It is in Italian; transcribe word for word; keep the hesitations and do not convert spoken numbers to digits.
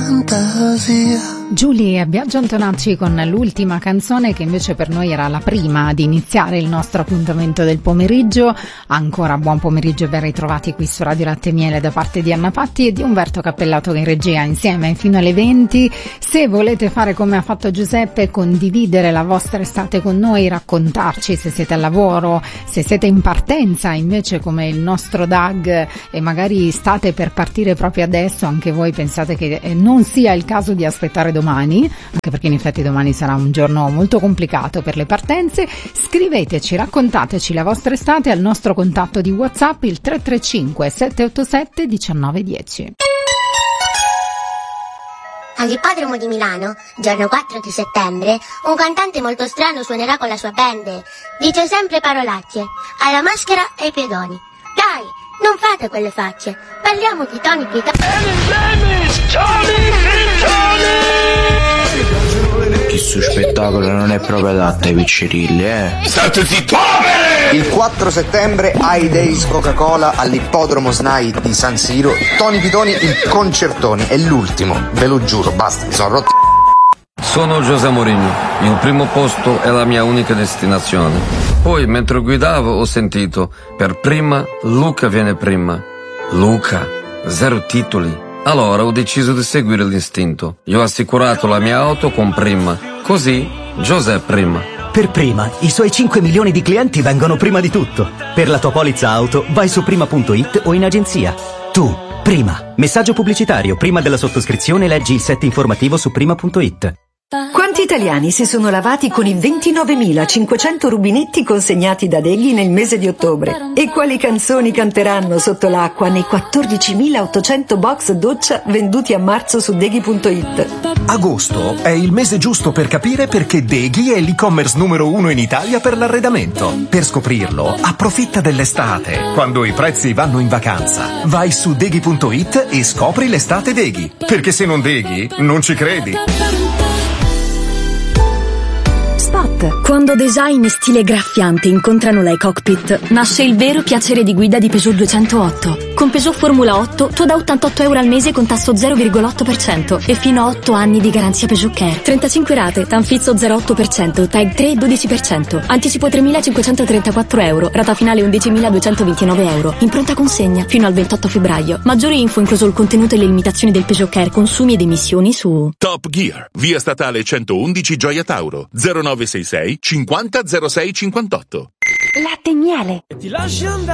fantasia. Giulia e Biagio Antonacci con l'ultima canzone, che invece per noi era la prima ad iniziare il nostro appuntamento del pomeriggio. Ancora buon pomeriggio e ben ritrovati qui su Radio Latte e Miele da parte di Anna Patti e di Umberto Cappellato in regia, insieme fino alle venti. Se volete fare come ha fatto Giuseppe, condividere la vostra estate con noi, raccontarci se siete al lavoro, se siete in partenza invece come il nostro Doug e magari state per partire proprio adesso, anche voi pensate che non sia il caso di aspettare domani, anche perché in effetti domani sarà un giorno molto complicato per le partenze, scriveteci, raccontateci la vostra estate al nostro contatto di WhatsApp, il tre tre cinque sette otto sette uno nove uno zero. All'ippodromo di Milano, giorno quattro di settembre, un cantante molto strano suonerà con la sua band. Dice sempre parolacce, alla maschera e ai pedoni. Dai, non fate quelle facce, parliamo di Tony Pitoni. Questo spettacolo non è proprio adatto ai piccirilli, eh. State zitto, poveri! Il quattro settembre ai Days Coca-Cola all'ippodromo S N A I di San Siro, Tony Pitoni il concertone, è l'ultimo, ve lo giuro, basta, mi sono rotti. Sono José Mourinho, il primo posto è la mia unica destinazione. Poi mentre guidavo ho sentito, per prima Luca viene prima. Luca, zero titoli. Allora ho deciso di seguire l'istinto. Io ho assicurato la mia auto con Prima. Così José prima. Per Prima, i suoi cinque milioni di clienti vengono prima di tutto. Per la tua polizza auto vai su prima punto it o in agenzia. Tu, Prima. Messaggio pubblicitario. Prima della sottoscrizione leggi il set informativo su prima punto it. Quanti italiani si sono lavati con i ventinovemilacinquecento rubinetti consegnati da Deghi nel mese di ottobre? E quali canzoni canteranno sotto l'acqua nei quattordicimilaottocento box doccia venduti a marzo su Deghi punto it? Agosto è il mese giusto per capire perché Deghi è l'e-commerce numero uno in Italia per l'arredamento. Per scoprirlo, approfitta dell'estate, quando i prezzi vanno in vacanza. Vai su Deghi punto it e scopri l'estate Deghi. Perché se non Deghi, non ci credi. Spot. Quando design e stile graffiante incontrano la e-cockpit, nasce il vero piacere di guida di Peugeot duecentootto. Con Peugeot Formula otto, tu da ottantotto euro al mese con tasso zero virgola otto per cento e fino a otto anni di garanzia Peugeot Care. trentacinque rate, Tanfizzo zero virgola otto per cento, Tag tre dodici per cento. Anticipo tremilacinquecentotrentaquattro euro, rata finale undicimiladuecentoventinove euro. In pronta consegna fino al ventotto febbraio. Maggiori info incluso il contenuto e le limitazioni del Peugeot Care consumi ed emissioni su Top Gear, via statale centoundici Gioia Tauro, zero nove sei sei cinquanta zero sei cinquantotto. Latte e Miele. Ti lascio andare.